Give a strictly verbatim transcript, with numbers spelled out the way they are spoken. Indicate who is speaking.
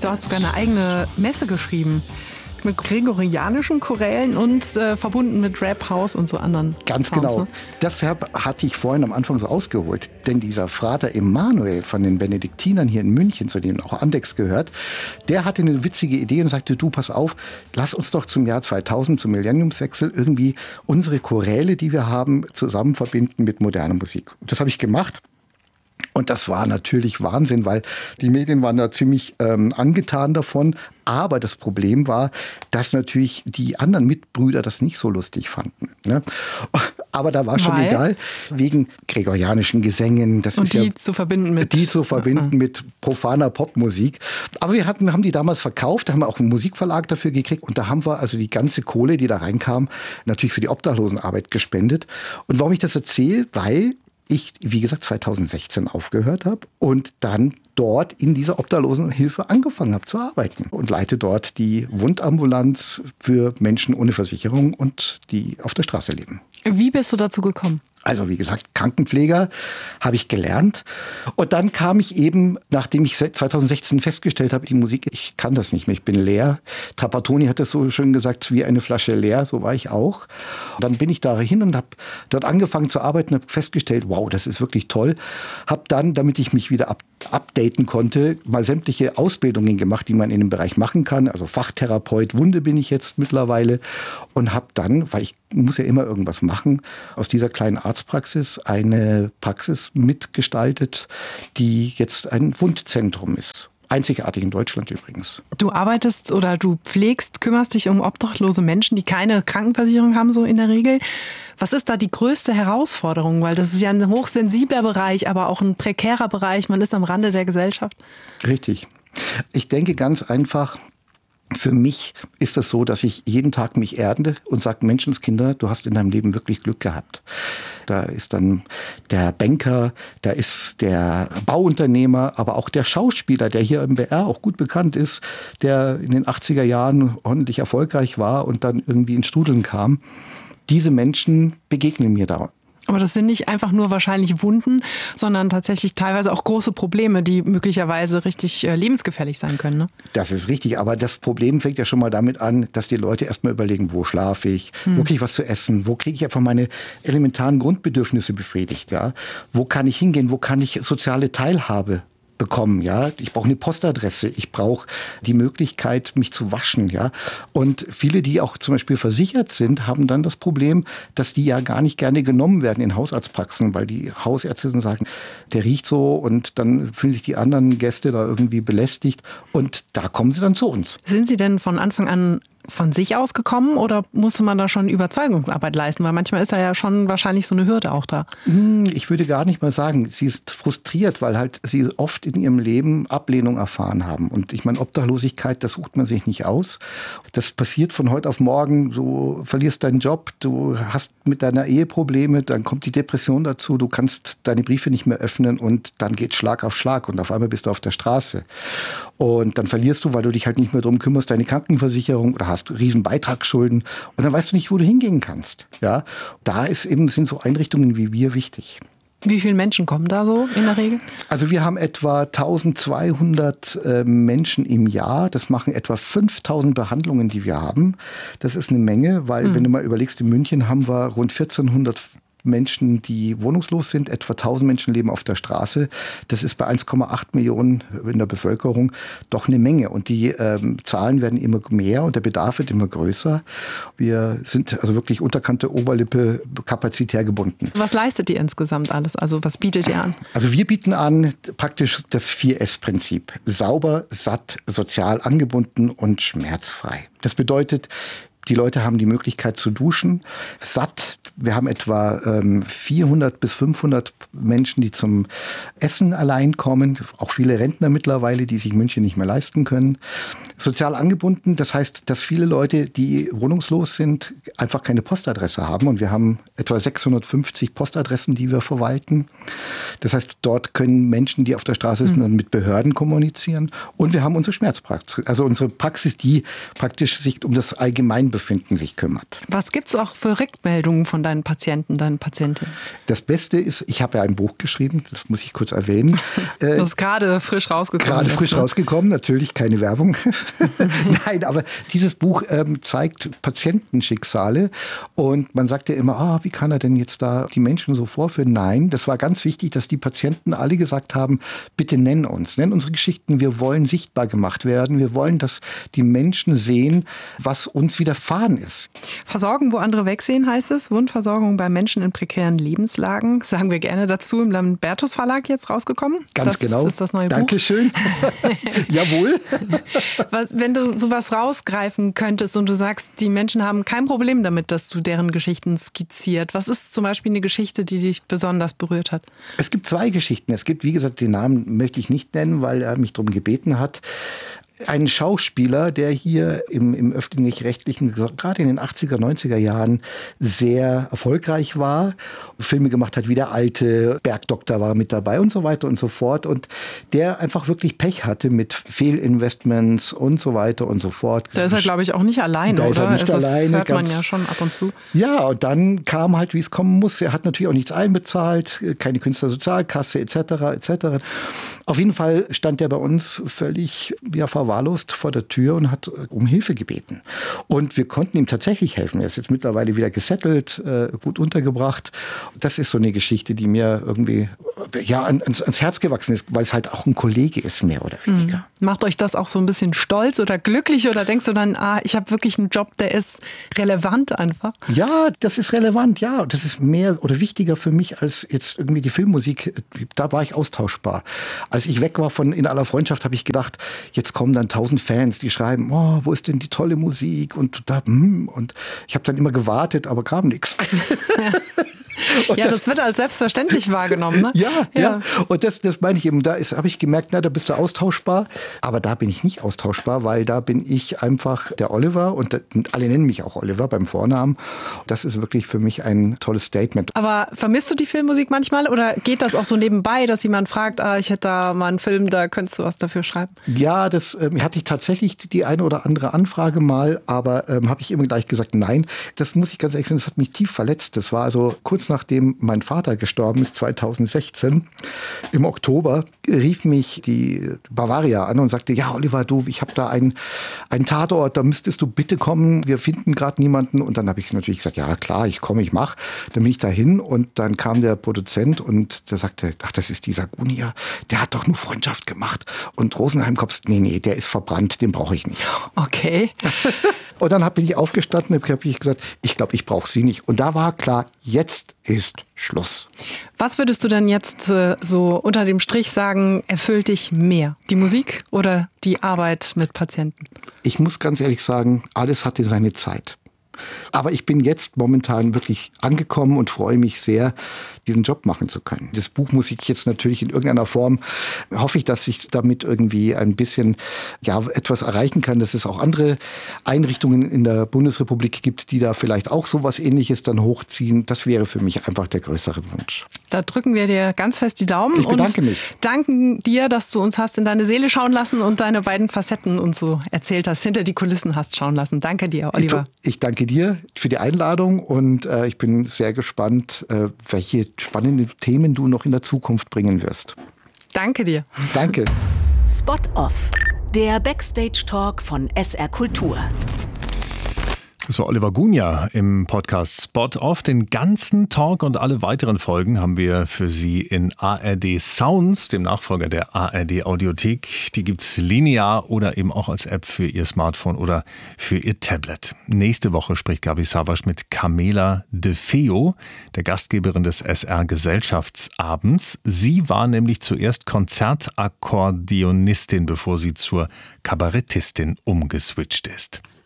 Speaker 1: hast sogar eine eigene Messe geschrieben. Mit gregorianischen Chorälen und äh, verbunden mit Rap, House und so anderen.
Speaker 2: Ganz
Speaker 1: Sounds,
Speaker 2: genau.
Speaker 1: Ne?
Speaker 2: Deshalb hatte ich vorhin am Anfang so ausgeholt. Denn dieser Frater Emanuel von den Benediktinern hier in München, zu denen auch Andex gehört, der hatte eine witzige Idee und sagte, du, pass auf, lass uns doch zum Jahr zweitausend, zum Millenniumswechsel, irgendwie unsere Choräle, die wir haben, zusammen verbinden mit moderner Musik. Das habe ich gemacht. Und das war natürlich Wahnsinn, weil die Medien waren da ziemlich ähm, angetan davon. Aber das Problem war, dass natürlich die anderen Mitbrüder das nicht so lustig fanden. Ne? Aber da war schon
Speaker 1: weil?
Speaker 2: egal, wegen gregorianischen Gesängen. Das
Speaker 1: Und
Speaker 2: ist
Speaker 1: die
Speaker 2: ja,
Speaker 1: zu verbinden mit...
Speaker 2: Die zu verbinden
Speaker 1: uh-uh. mit
Speaker 2: mit profaner Popmusik. Aber wir hatten, haben die damals verkauft, da haben wir auch einen Musikverlag dafür gekriegt. Und da haben wir also die ganze Kohle, die da reinkam, natürlich für die Obdachlosenarbeit gespendet. Und warum ich das erzähle? Weil ich, wie gesagt, zweitausendsechzehn aufgehört habe und dann dort in dieser Obdachlosenhilfe angefangen habe zu arbeiten und leite dort die Wundambulanz für Menschen ohne Versicherung und die auf der Straße leben.
Speaker 1: Wie bist du dazu gekommen?
Speaker 2: Also wie gesagt, Krankenpfleger habe ich gelernt. Und dann kam ich eben, nachdem ich zweitausendsechzehn festgestellt habe, die Musik, ich kann das nicht mehr, ich bin leer. Trapattoni hat das so schön gesagt, wie eine Flasche leer, so war ich auch. Und dann bin ich da hin und habe dort angefangen zu arbeiten, habe festgestellt, wow, das ist wirklich toll. Habe dann, damit ich mich wieder up updaten konnte, mal sämtliche Ausbildungen gemacht, die man in dem Bereich machen kann. Also Fachtherapeut, Wunde bin ich jetzt mittlerweile. Und habe dann, weil ich muss ja immer irgendwas machen, aus dieser kleinen Arztpraxis eine Praxis mitgestaltet, die jetzt ein Wundzentrum ist. Einzigartig in Deutschland übrigens.
Speaker 1: Du arbeitest oder du pflegst, kümmerst dich um obdachlose Menschen, die keine Krankenversicherung haben, so in der Regel. Was ist da die größte Herausforderung? Weil das ist ja ein hochsensibler Bereich, aber auch ein prekärer Bereich. Man ist am Rande der Gesellschaft.
Speaker 2: Richtig. Ich denke ganz einfach, für mich ist das so, dass ich jeden Tag mich erde und sage, Menschenskinder, du hast in deinem Leben wirklich Glück gehabt. Da ist dann der Banker, da ist der Bauunternehmer, aber auch der Schauspieler, der hier im B R auch gut bekannt ist, der in den achtziger Jahren ordentlich erfolgreich war und dann irgendwie ins Strudeln kam. Diese Menschen begegnen mir da.
Speaker 1: Aber das sind nicht einfach nur wahrscheinlich Wunden, sondern tatsächlich teilweise auch große Probleme, die möglicherweise richtig äh, lebensgefährlich sein können. Ne?
Speaker 2: Das ist richtig, aber das Problem fängt ja schon mal damit an, dass die Leute erstmal überlegen, wo schlafe ich, hm. wo kriege ich was zu essen, wo kriege ich einfach meine elementaren Grundbedürfnisse befriedigt, ja? Wo kann ich hingehen, wo kann ich soziale Teilhabe bekommen, ja. Ich brauche eine Postadresse, ich brauche die Möglichkeit, mich zu waschen, ja. Und viele, die auch zum Beispiel versichert sind, haben dann das Problem, dass die ja gar nicht gerne genommen werden in Hausarztpraxen, weil die Hausärzte dann sagen, der riecht so und dann fühlen sich die anderen Gäste da irgendwie belästigt und da kommen sie dann zu uns.
Speaker 1: Sind Sie denn von Anfang an von sich aus gekommen oder musste man da schon Überzeugungsarbeit leisten? Weil manchmal ist da ja schon wahrscheinlich so eine Hürde auch da.
Speaker 2: Ich würde gar nicht mal sagen, sie ist frustriert, weil halt sie oft in ihrem Leben Ablehnung erfahren haben. Und ich meine, Obdachlosigkeit, das sucht man sich nicht aus. Das passiert von heute auf morgen. Du verlierst deinen Job, du hast mit deiner Ehe Probleme, dann kommt die Depression dazu, du kannst deine Briefe nicht mehr öffnen und dann geht Schlag auf Schlag und auf einmal bist du auf der Straße. Und dann verlierst du, weil du dich halt nicht mehr darum kümmerst, deine Krankenversicherung oder hast riesen Beitragsschulden und dann weißt du nicht, wo du hingehen kannst. Ja, da ist eben, sind so Einrichtungen wie wir wichtig.
Speaker 1: Wie viele Menschen kommen da so in der Regel?
Speaker 2: Also wir haben etwa eintausendzweihundert äh, Menschen im Jahr. Das machen etwa fünftausend Behandlungen, die wir haben. Das ist eine Menge, weil mhm. wenn du mal überlegst, in München haben wir rund vierzehnhundert Menschen, die wohnungslos sind. Etwa tausend Menschen leben auf der Straße. Das ist bei eins Komma acht Millionen in der Bevölkerung doch eine Menge. Und die ähm, Zahlen werden immer mehr und der Bedarf wird immer größer. Wir sind also wirklich Unterkante, Oberlippe kapazitär gebunden.
Speaker 1: Was leistet ihr insgesamt alles? Also was bietet ihr an?
Speaker 2: Also wir bieten an praktisch das vier S Prinzip. Sauber, satt, sozial angebunden und schmerzfrei. Das bedeutet, die Leute haben die Möglichkeit zu duschen. Satt. Wir haben etwa ähm, vierhundert bis fünfhundert Menschen, die zum Essen allein kommen. Auch viele Rentner mittlerweile, die sich München nicht mehr leisten können. Sozial angebunden, das heißt, dass viele Leute, die wohnungslos sind, einfach keine Postadresse haben. Und wir haben etwa sechshundertfünfzig Postadressen, die wir verwalten. Das heißt, dort können Menschen, die auf der Straße sind, dann mit Behörden kommunizieren. Und wir haben unsere Schmerzpraxis, also unsere Praxis, die praktisch sich um das allgemein Wohlbefinden sich kümmert.
Speaker 1: Was gibt es auch für Rückmeldungen von deinen Patienten, deinen Patientinnen?
Speaker 2: Das Beste ist, ich habe ja ein Buch geschrieben, das muss ich kurz erwähnen.
Speaker 1: Das ist gerade frisch rausgekommen.
Speaker 2: Gerade frisch rausgekommen, natürlich keine Werbung. Nein, aber dieses Buch ähm, zeigt Patientenschicksale und man sagt ja immer, oh, wie kann er denn jetzt da die Menschen so vorführen? Nein, das war ganz wichtig, dass die Patienten alle gesagt haben, bitte nenn uns, nenn unsere Geschichten, wir wollen sichtbar gemacht werden, wir wollen, dass die Menschen sehen, was uns widerfahren ist.
Speaker 1: Versorgen, wo andere wegsehen, heißt es. Wundversorgung bei Menschen in prekären Lebenslagen. Sagen wir gerne dazu, im Lambertus Verlag jetzt rausgekommen.
Speaker 2: Ganz
Speaker 1: das
Speaker 2: genau.
Speaker 1: ist das neue Buch.
Speaker 2: Dankeschön. Jawohl.
Speaker 1: Was, wenn du sowas rausgreifen könntest und du sagst, die Menschen haben kein Problem damit, dass du deren Geschichten skizziert. Was ist zum Beispiel eine Geschichte, die dich besonders berührt hat?
Speaker 2: Es gibt zwei Geschichten. Es gibt, wie gesagt, den Namen möchte ich nicht nennen, weil er mich darum gebeten hat. Ein Schauspieler, der hier im, im öffentlich-rechtlichen, gerade in den achtziger, neunziger Jahren sehr erfolgreich war, Filme gemacht hat wie Der Alte, Bergdoktor war mit dabei und so weiter und so fort. Und der einfach wirklich Pech hatte mit Fehlinvestments und so weiter und so fort.
Speaker 1: Da ist er, glaube ich, auch nicht alleine,
Speaker 2: da
Speaker 1: oder?
Speaker 2: Ist er nicht
Speaker 1: das
Speaker 2: alleine,
Speaker 1: hört man
Speaker 2: ganz,
Speaker 1: ja schon ab und zu.
Speaker 2: Ja, und dann kam halt, wie es kommen muss. Er hat natürlich auch nichts einbezahlt, keine Künstlersozialkasse et cetera et cetera. Auf jeden Fall stand er bei uns völlig ja, verwahrlost vor der Tür und hat um Hilfe gebeten. Und wir konnten ihm tatsächlich helfen. Er ist jetzt mittlerweile wieder gesettelt, gut untergebracht. Das ist so eine Geschichte, die mir irgendwie ja, ans, ans Herz gewachsen ist, weil es halt auch ein Kollege ist, mehr oder weniger.
Speaker 1: Mhm. Macht euch das auch so ein bisschen stolz oder glücklich oder denkst du dann, ah, ich habe wirklich einen Job, der ist relevant einfach?
Speaker 2: Ja, das ist relevant, ja. Das ist mehr oder wichtiger für mich als jetzt irgendwie die Filmmusik. Da war ich austauschbar. Als ich weg war von In aller Freundschaft, habe ich gedacht, jetzt kommen dann tausend Fans, die schreiben, oh, wo ist denn die tolle Musik? Und da, hm, und ich habe dann immer gewartet, aber kam nichts.
Speaker 1: Ja, das, das wird als selbstverständlich wahrgenommen, ne?
Speaker 2: Ja, ja, ja. Und das, das meine ich eben, da habe ich gemerkt, na, da bist du austauschbar. Aber da bin ich nicht austauschbar, weil da bin ich einfach der Oliver und, und alle nennen mich auch Oliver beim Vornamen. Das ist wirklich für mich ein tolles Statement.
Speaker 1: Aber vermisst du die Filmmusik manchmal oder geht das auch so nebenbei, dass jemand fragt, ah, ich hätte da mal einen Film, da könntest du was dafür schreiben?
Speaker 2: Ja, das ähm, hatte ich tatsächlich die eine oder andere Anfrage mal, aber ähm, habe ich immer gleich gesagt, nein. Das muss ich ganz ehrlich sagen, das hat mich tief verletzt. Das war also kurz nachdem mein Vater gestorben ist, zweitausendsechzehn, im Oktober, rief mich die Bavaria an und sagte, ja Oliver, du, ich habe da einen, einen Tatort, da müsstest du bitte kommen, wir finden gerade niemanden. Und dann habe ich natürlich gesagt, ja klar, ich komme, ich mache. Dann bin ich dahin und dann kam der Produzent und der sagte, ach, das ist dieser Gunia, der hat doch nur Freundschaft gemacht. Und Rosenheim Kops, nee, nee, der ist verbrannt, den brauche ich nicht.
Speaker 1: Okay.
Speaker 2: Und dann bin ich aufgestanden und habe gesagt, ich glaube, ich brauche sie nicht. Und da war klar, jetzt ist Schluss.
Speaker 1: Was würdest du denn jetzt äh, so unter dem Strich sagen, erfüllt dich mehr? Die Musik oder die Arbeit mit Patienten?
Speaker 2: Ich muss ganz ehrlich sagen, alles hatte seine Zeit. Aber ich bin jetzt momentan wirklich angekommen und freue mich sehr, diesen Job machen zu können. Das Buch muss ich jetzt natürlich in irgendeiner Form, hoffe ich, dass ich damit irgendwie ein bisschen ja, etwas erreichen kann, dass es auch andere Einrichtungen in der Bundesrepublik gibt, die da vielleicht auch sowas Ähnliches dann hochziehen. Das wäre für mich einfach der größere Wunsch.
Speaker 1: Da drücken wir dir ganz fest die Daumen.
Speaker 2: Ich bedanke
Speaker 1: und
Speaker 2: mich.
Speaker 1: Danken dir, dass du uns hast in deine Seele schauen lassen und deine beiden Facetten uns so erzählt hast, hinter die Kulissen hast schauen lassen. Danke dir, Oliver.
Speaker 2: Ich, ich danke dir für die Einladung und äh, ich bin sehr gespannt, äh, welche spannende Themen du noch in der Zukunft bringen wirst.
Speaker 1: Danke dir.
Speaker 2: Danke.
Speaker 3: Spot Off, der Backstage-Talk von S R Kultur.
Speaker 4: Das war Oliver Gunia im Podcast Spot Off. Den ganzen Talk und alle weiteren Folgen haben wir für Sie in A R D Sounds, dem Nachfolger der A R D Audiothek. Die gibt's linear oder eben auch als App für Ihr Smartphone oder für Ihr Tablet. Nächste Woche spricht Gabi Savasch mit Camela De Feo, der Gastgeberin des S R Gesellschaftsabends. Sie war nämlich zuerst Konzertakkordeonistin, bevor sie zur Kabarettistin umgeswitcht ist.